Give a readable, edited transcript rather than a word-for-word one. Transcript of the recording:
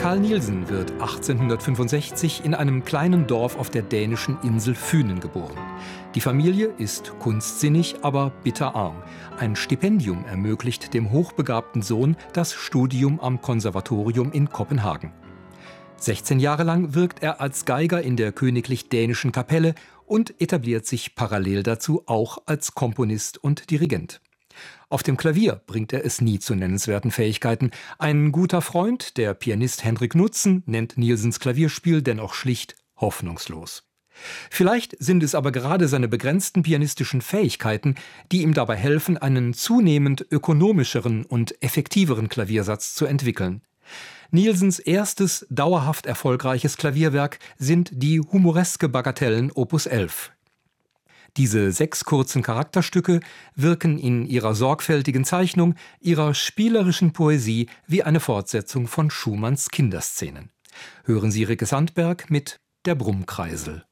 Carl Nielsen wird 1865 in einem kleinen Dorf auf der dänischen Insel Fünen geboren. Die Familie ist kunstsinnig, aber bitterarm. Ein Stipendium ermöglicht dem hochbegabten Sohn das Studium am Konservatorium in Kopenhagen. 16 Jahre lang wirkt er als Geiger in der Königlich Dänischen Kapelle und etabliert sich parallel dazu auch als Komponist und Dirigent. Auf dem Klavier bringt er es nie zu nennenswerten Fähigkeiten. Ein guter Freund, der Pianist Henrik Knudsen, nennt Nielsens Klavierspiel dennoch schlicht hoffnungslos. Vielleicht sind es aber gerade seine begrenzten pianistischen Fähigkeiten, die ihm dabei helfen, einen zunehmend ökonomischeren und effektiveren Klaviersatz zu entwickeln. Nielsens erstes dauerhaft erfolgreiches Klavierwerk sind die Humoreske Bagatellen Opus 11. Diese 6 kurzen Charakterstücke wirken in ihrer sorgfältigen Zeichnung, ihrer spielerischen Poesie wie eine Fortsetzung von Schumanns Kinderszenen. Hören Sie Rikke Sandberg mit Der Brummkreisel.